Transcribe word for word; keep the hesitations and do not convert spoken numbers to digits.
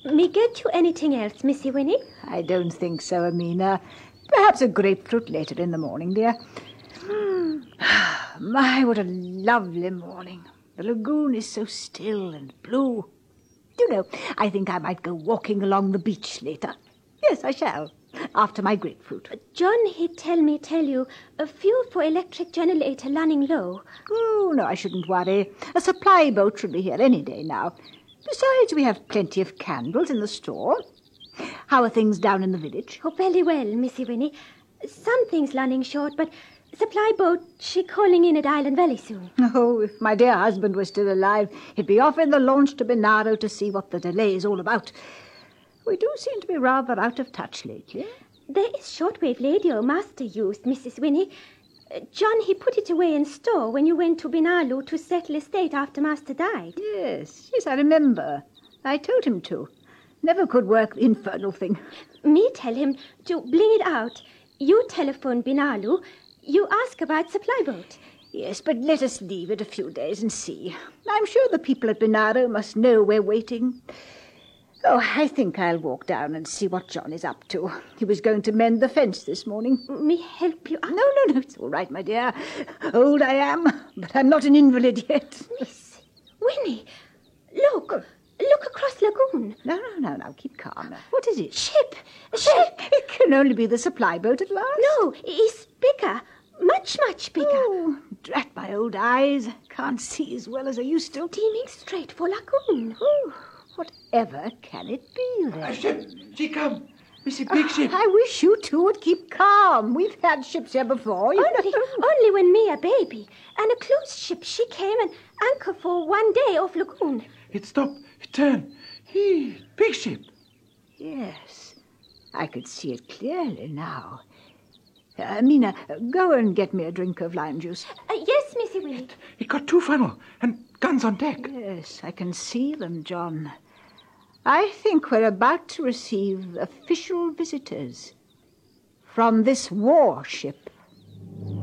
Me get you anything else, Missy Winnie? I don't think so, Amina. Perhaps a grapefruit later in the morning, dear. My, what a lovely morning. The lagoon is so still and blue. Do you know, I think I might go walking along the beach later. Yes, I shall, after my grapefruit. John, he tell me tell you, a fuel for electric generator running low. Oh, no, I shouldn't worry. A supply boat should be here any day now. Besides, we have plenty of candles in the store. How are things down in the village? Oh, very well, Missy Winnie. Some things running short, but supply boat, she calling in at Island Valley soon. Oh, if my dear husband were still alive, he'd be off in the launch to Benaro to see what the delay is all about. We do seem to be rather out of touch lately. There is shortwave radio Master used, Missus Winnie. Uh, John, he put it away in store when you went to Benalu to settle estate after Master died. Yes, yes, I remember. I told him to. Never could work the infernal thing. Me tell him to bring it out. You telephone Benalu. You ask about supply boat. Yes, but let us leave it a few days and see. I'm sure the people at Benaro must know we're waiting. Oh, I think I'll walk down and see what John is up to. He was going to mend the fence this morning. Me help you? No, no, no, it's all right, my dear. Old I am, but I'm not an invalid yet. Miss Winnie, look. Look across lagoon. No, no, no, now keep calm. What is it? Ship. A ship. It can only be the supply boat at last. No, it's bigger. Much, much bigger. Oh, drat my old eyes. Can't see as well as I used to. Steaming straight for lagoon. Oh, whatever can it be then? A ship. She come. Missy big ship. I wish you two would keep calm. We've had ships here before. You Only, know. only when me a baby. And a cruise ship, she came and anchor for one day off lagoon. It stop. It turn. He big ship. Yes, I could see it clearly now. Uh, Mina, go and get me a drink of lime juice. Uh, yes, Missy Winnie. It got two funnel and guns on deck. Yes, I can see them, John. I think we're about to receive official visitors from this warship.